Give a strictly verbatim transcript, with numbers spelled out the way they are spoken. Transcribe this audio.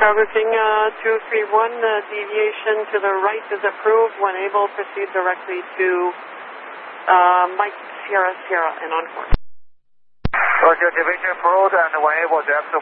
Cargo King uh, two three one, uh, deviation to the right is approved. When able, proceed directly to uh, Mike Sierra Sierra and on course. Roger, deviation approved, and when able, direct to